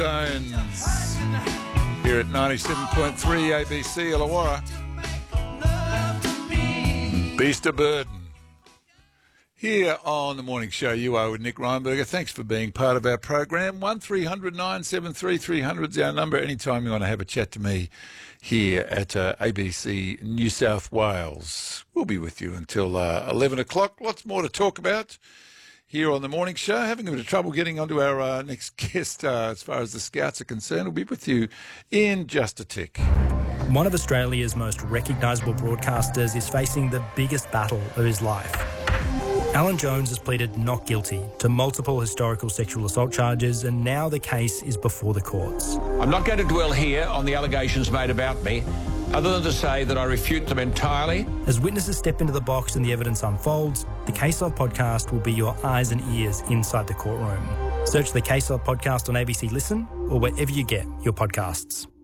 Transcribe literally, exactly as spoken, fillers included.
Jones here at ninety-seven point three A B C Illawarra. Beast of Burden. Here on The Morning Show, you are with Nick Reinberger. Thanks for being part of our program. one three hundred nine seven three three hundred is our number. Anytime you want to have a chat to me here at uh, A B C New South Wales. We'll be with you until uh, eleven o'clock. Lots more to talk about here on The Morning Show. Having a bit of trouble getting onto our uh, next guest uh, as far as the Scouts are concerned. We'll be with you in just a tick. One of Australia's most recognisable broadcasters is facing the biggest battle of his life. Alan Jones has pleaded not guilty to multiple historical sexual assault charges, and now the case is before the courts. I'm not going to dwell here on the allegations made about me, other than to say that I refute them entirely. As witnesses step into the box and the evidence unfolds, the Case Of podcast will be your eyes and ears inside the courtroom. Search the Case Of podcast on A B C Listen or wherever you get your podcasts.